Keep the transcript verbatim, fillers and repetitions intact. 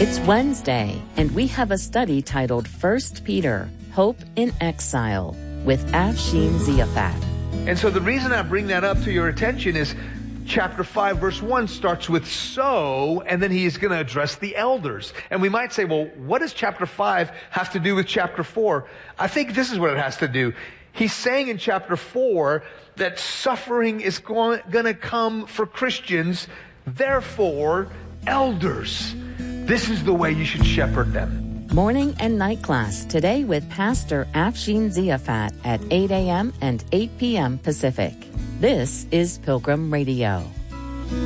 It's Wednesday, and we have a study titled First Peter, Hope in Exile, with Afshin Ziafat. And so the reason I bring that up to your attention is chapter five, verse one starts with so, and then he is going to address the elders. And we might say, well, what does chapter five have to do with chapter four? I think this is what it has to do. He's saying in chapter four that suffering is going, going to come for Christians, therefore, elders. This is the way you should shepherd them. Morning and night class today with Pastor Afshin Ziafat at eight a.m. and eight p.m. Pacific. This is Pilgrim Radio.